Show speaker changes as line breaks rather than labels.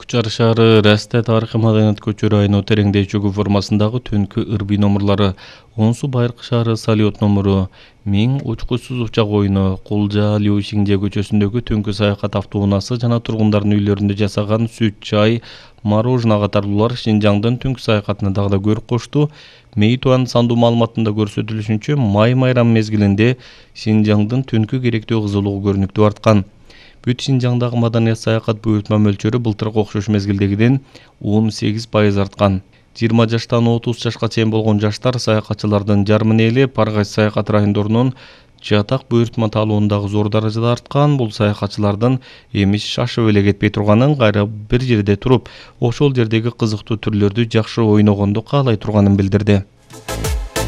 Кучар шаары Расте тарыхый маданият көчөрү айына тереңдечүүгү формасындагы түнкү ырбий номурлары, Онсу Байыркы шаары Салиот номуру, Миң учкучсуз учак оюну, Кулжа Лиушиңже көчөсүндөгү түнкү саякат автоунаасы жана тургундардын үйлөрүндө жасаган сүт, чай, мороженое катарлуулар Шинжаңдын түнкү саякатына дагы да көрүк кошту. Мейтуан сандуу маалыматында көрсөтүлүшүнчө, май майрам мезгилинде Шинжаңдын түнкү керектөө кызуулугу көрүнүктүү арткан. Бүт Шинжаңдагы маданият саякат буйртма мөлчөрү былтыркы окшош мезгилдегиден 18% арткан. 20 жаштан 30 жашка чейин болгон жаштар саякатчылардын жарымын ээлеп, ар кайсы саякат райондорунун чатак буйртма таалоонундагы зор даражада арткан. Бул саякатчылардын эмис шашып эле кетпей турганын, кайра бир жерде туруп, ошол жердеги кызыктуу түрлөрдү жакшы ойногонду каалай турганын билдирди.